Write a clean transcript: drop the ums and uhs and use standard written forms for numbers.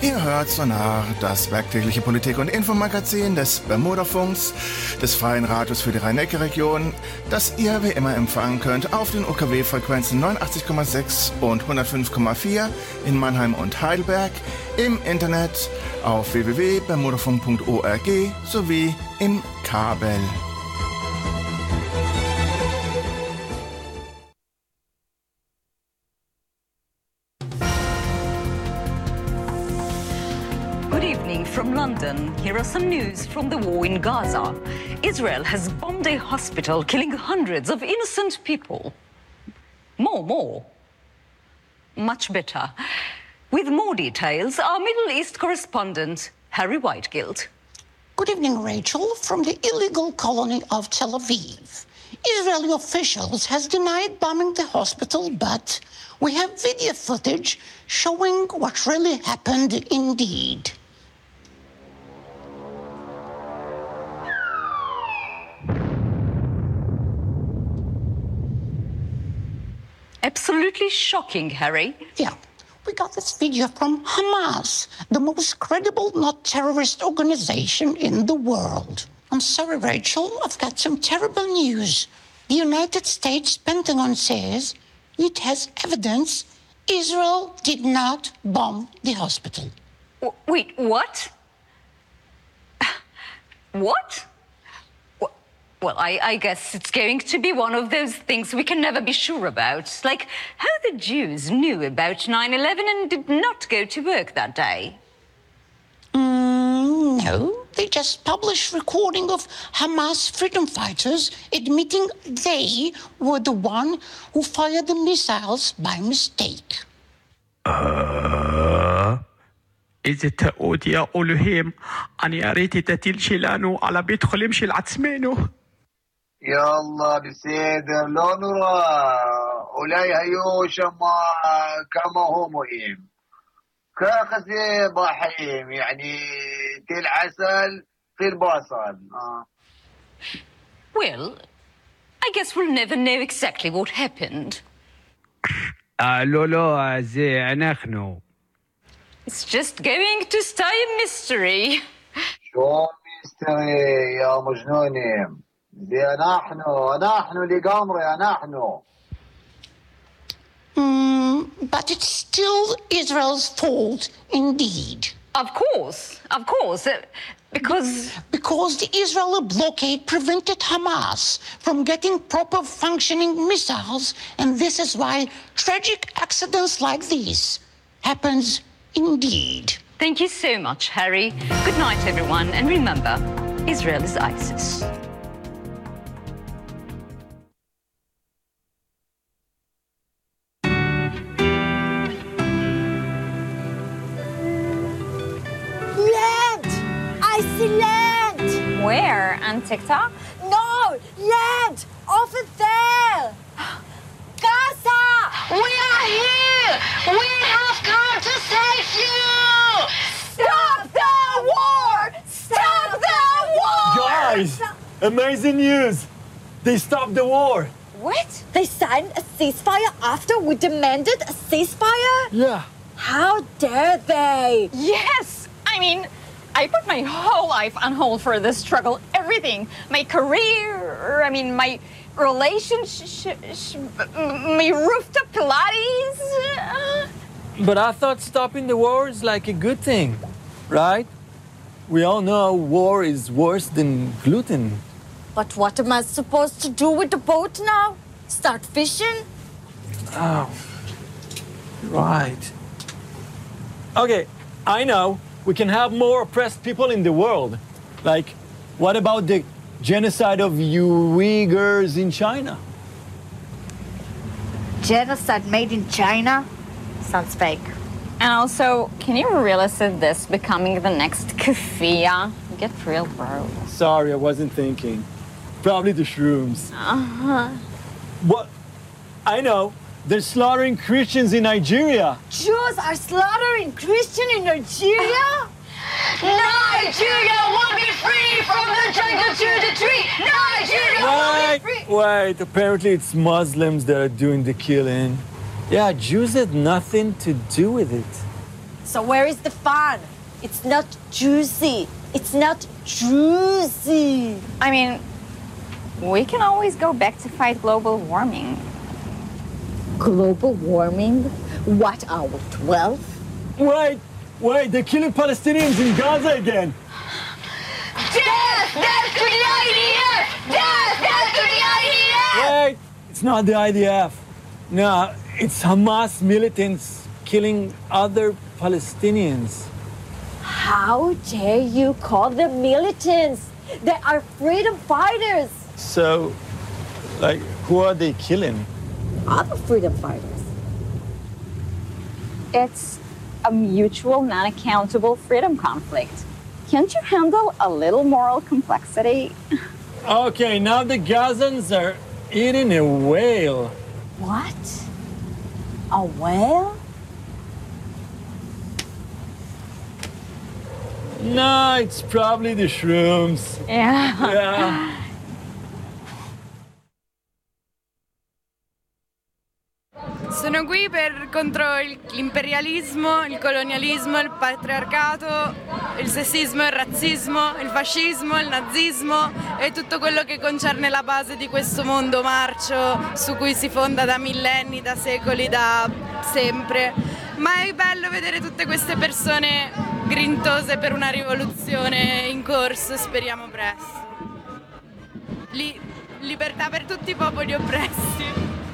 Ihr hört Sonar, das werktägliche Politik- und Infomagazin des Bermudafunks, des Freien Radios für die Rhein-Neckar-Region, das ihr wie immer empfangen könnt auf den UKW-Frequenzen 89,6 und 105,4 in Mannheim und Heidelberg, im Internet auf www.bermudafunk.org sowie im Kabel. From London, here are some news from the war in Gaza. Israel has bombed a hospital, killing hundreds of innocent people. More. Much better. With more details, our Middle East correspondent, Harry Whitegilt. Good evening, Rachel, from the illegal colony of Tel Aviv. Israeli officials has denied bombing the hospital, but we have video footage showing what really happened indeed. Absolutely shocking, Harry. Yeah, we got this video from Hamas, the most credible not terrorist organization in the world. I'm sorry, Rachel, I've got some terrible news. The United States Pentagon says it has evidence Israel did not bomb the hospital. Wait, what? What? Well, I guess it's going to be one of those things we can never be sure about. Like how the Jews knew about 9/11 and did not go to work that day. No, they just published recording of Hamas freedom fighters admitting they were the one who fired the missiles by mistake. إذا تقود يا أولوهيم أنا أريد تتيل شلانو على بيت خليم شل عتسمينو. يا الله بسيدر لو نرى أولي هيوش ما كما هو مهم كخزي ضحيم يعني تيل عسل في البصل. Well, I guess we'll never know exactly what happened. لولو زي نحن. It's just going to stay a mystery. شو ميستري يا مجنونين؟ زي نحن لقمري نحن. But it's still Israel's fault, indeed. Of course. Because the Israeli blockade prevented Hamas from getting proper functioning missiles, and this is why tragic accidents like this happens indeed. Thank you so much, Harry. Good night, everyone. And remember, Israel is ISIS. Land! I see land! Where? On TikTok? No! Land! Over there! Gaza! We are here! We have come to save you! Stop the war! Stop the war! Guys! Amazing news! They stopped the war! What? They signed a ceasefire after we demanded a ceasefire? Yeah. How dare they? Yes! I mean, I put my whole life on hold for this struggle. Everything. My career, my relationship, my rooftop Pilates. But I thought stopping the war is like a good thing, right? We all know war is worse than gluten. But what am I supposed to do with the boat now? Start fishing? Oh, right. Okay, I know. We can have more oppressed people in the world. Like, what about the genocide of Uyghurs in China? Genocide made in China? Sounds fake. And also, can you realize this becoming the next kafia? Get real, bro. Sorry, I wasn't thinking. Probably the shrooms. What? I know. They're slaughtering Christians in Nigeria. Jews are slaughtering Christians in Nigeria? Nigeria will be free from the jungle to the tree! Nigeria will be free! Wait, apparently it's Muslims that are doing the killing. Yeah, Jews had nothing to do with it. So where is the fun? It's not juicy. It's not juicy. I mean, we can always go back to fight global warming. Global warming? What hour? 12? Wait, they're killing Palestinians in Gaza again. Death to the IDF! Death to the IDF! Wait, it's not the IDF. No, it's Hamas militants killing other Palestinians. How dare you call them militants? They are freedom fighters. So, like, who are they killing? Other freedom fighters. It's a mutual, non-accountable freedom conflict. Can't you handle a little moral complexity? Okay, now the Gazans are eating a whale. What? A whale? No, it's probably the shrooms. Yeah. Sono qui contro l'imperialismo, il colonialismo, il patriarcato, il sessismo, il razzismo, il fascismo, il nazismo e tutto quello che concerne la base di questo mondo marcio su cui si fonda da millenni, da secoli, da sempre. Ma è bello vedere tutte queste persone grintose per una rivoluzione in corso, speriamo presto. Libertà per tutti i popoli oppressi.